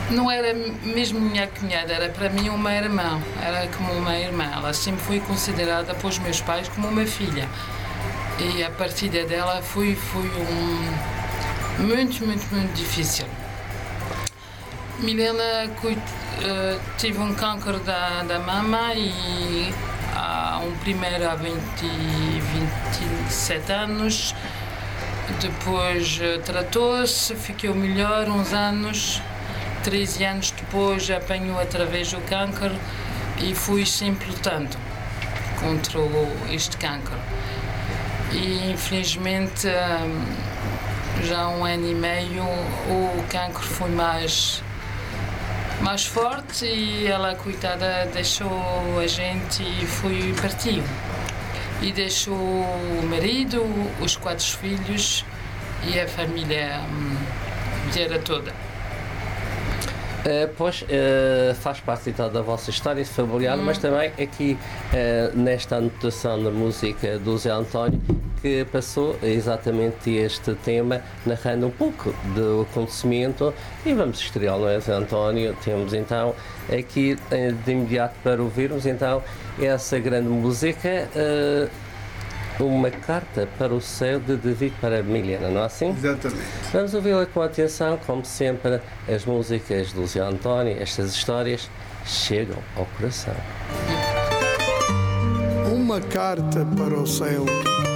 Não era mesmo minha cunhada, era para mim uma irmã, era como uma irmã. Ela sempre foi considerada pelos meus pais como uma filha. E a partida dela foi muito difícil. Milena teve um câncer da mama e primeiro há 27 anos. Depois tratou-se, ficou melhor uns anos. 13 anos depois apanhou outra vez o câncer e fui sempre lutando contra este câncer. E infelizmente já há 1 ano e meio o câncer foi mais forte e ela, coitada, deixou a gente e partiu. E deixou o marido, os 4 filhos e a família inteira toda. Pois, faz parte então da vossa história familiar, mas também aqui nesta anotação da música do Zé António, que passou exatamente este tema, narrando um pouco do acontecimento, e vamos estrear, não é, Zé António? Temos então aqui de imediato para ouvirmos então essa grande música, Uma Carta para o Céu, de David para Milena, não é assim? Exatamente. Vamos ouvi-la com atenção, como sempre, as músicas do Zé António, estas histórias chegam ao coração. Uma carta para o céu.